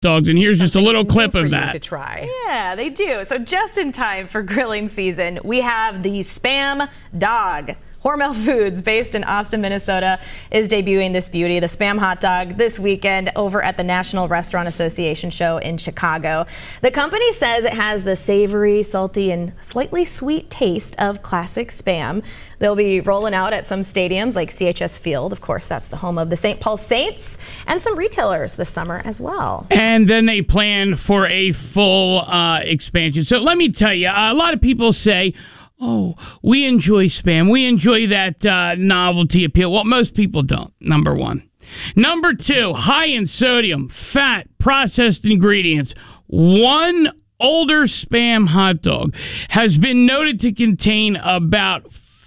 dogs, and here's just a little clip of for that. you to try. Yeah, they do. So just in time for grilling season, we have the Spam Dog. Hormel Foods, based in Austin, Minnesota, is debuting this beauty, the Spam Hot Dog, this weekend over at the National Restaurant Association show in Chicago. The company says it has the savory, salty, and slightly sweet taste of classic Spam. They'll be rolling out at some stadiums like CHS Field. Of course, that's the home of the St. Paul Saints, and some retailers this summer as well. And then they plan for a full expansion. So let me tell you, a lot of people say, oh, we enjoy Spam. We enjoy that novelty appeal. Well, most people don't, number one. Number two, high in sodium, fat, processed ingredients. One older Spam hot dog has been noted to contain about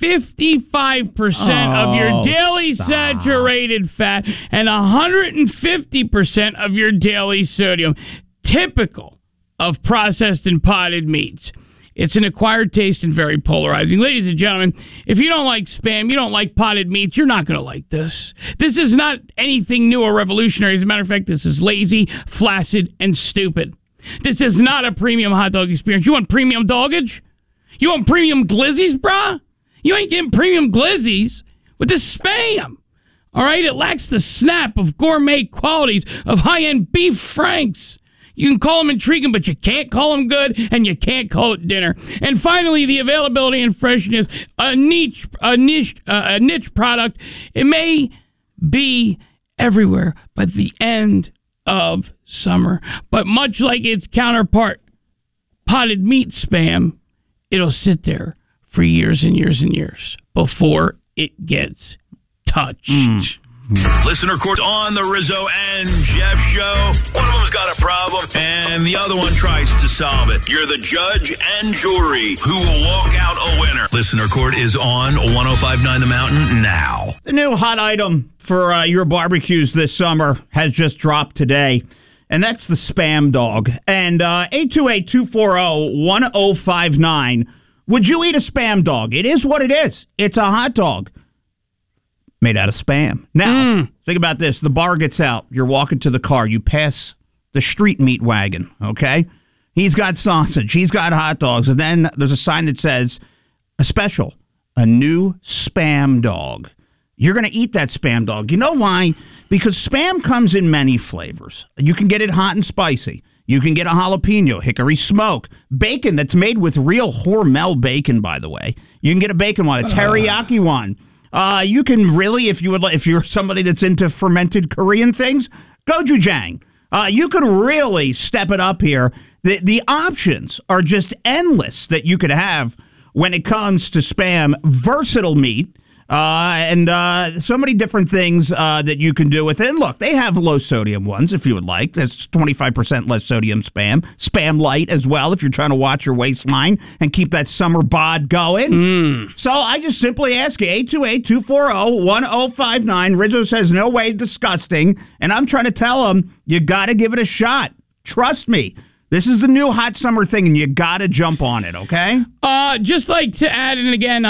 55% of your daily saturated fat and 150% of your daily sodium, typical of processed and potted meats. It's an acquired taste and very polarizing. Ladies and gentlemen, if you don't like Spam, you don't like potted meats, you're not going to like this. This is not anything new or revolutionary. As a matter of fact, this is lazy, flaccid, and stupid. This is not a premium hot dog experience. You want premium doggage? You want premium glizzies, brah? You ain't getting premium glizzies with this Spam. All right? It lacks the snap of gourmet qualities of high-end beef franks. You can call them intriguing, but you can't call them good, and you can't call it dinner. And finally, the availability and freshness, a niche product. It may be everywhere by the end of summer, but much like its counterpart, potted meat Spam, it'll sit there for years and years and years before it gets touched. Listener court on the Rizzo and Jeff show. One of them's got a problem, and the other one tries to solve it. You're the judge and jury who will walk out a winner. Listener court is on 105.9 The Mountain now. The new hot item for your barbecues this summer has just dropped today, and that's the Spam Dog. And 828-240-1059. Would you eat a Spam Dog? It is what it is. It's a hot dog made out of Spam. Now, think about this. The bar gets out. You're walking to the car. You pass the street meat wagon, okay? He's got sausage. He's got hot dogs. And then there's a sign that says, a special, a new Spam Dog. You're going to eat that Spam Dog. You know why? Because Spam comes in many flavors. You can get it hot and spicy. You can get a jalapeno, hickory smoke, bacon that's made with real Hormel bacon, by the way. You can get a bacon one, a teriyaki one. You can really, if you're somebody that's into fermented Korean things, gochujang. You can really step it up here. The options are just endless that you could have when it comes to Spam. Versatile meat. And so many different things that you can do with it. And look, they have low sodium ones if you would like. That's 25% less sodium Spam. Spam Light as well if you're trying to watch your waistline and keep that summer bod going. So I just simply ask you, 828-240-1059. Rizzo says, no way, disgusting. And I'm trying to tell him, you got to give it a shot. Trust me. This is the new hot summer thing, and you got to jump on it, okay? Just like to add in again,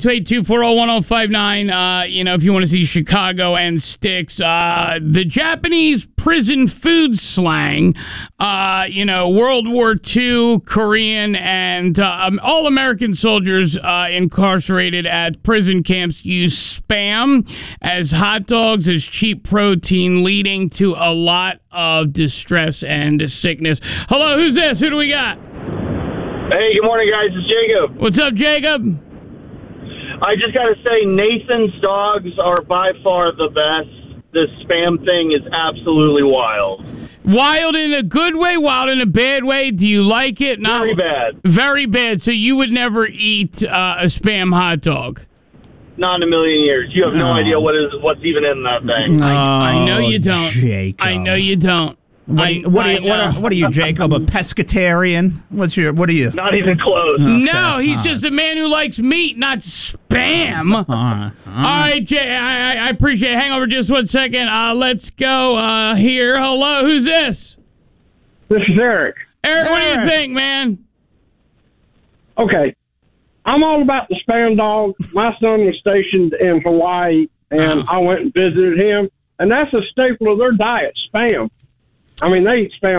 828-240-1059, if you want to see Chicago and Sticks, the Japanese prison food slang, World War II, Korean, and all American soldiers incarcerated at prison camps use Spam as hot dogs, as cheap protein, leading to a lot of distress and sickness. Hello, who's this? Who do we got? Hey, good morning, guys. It's Jacob. What's up, Jacob? I just got to say, Nathan's dogs are by far the best. This Spam thing is absolutely wild. Wild in a good way, wild in a bad way. Do you like it? Very bad. Very bad. So you would never eat a Spam hot dog? Not in a million years. You have no idea what's even in that thing. I know you don't. Jacob. I know you don't. What are you, Jacob? A pescatarian? What are you? Not even close. Okay. No, he's just a man who likes meat, not Spam. All right, Jay, I appreciate it. Hang over just 1 second. Let's go here. Hello, who's this? This is Eric. Eric, what do you think, man? Okay. I'm all about the Spam Dog. My son was stationed in Hawaii, and I went and visited him, and that's a staple of their diet, Spam. I mean, they eat spam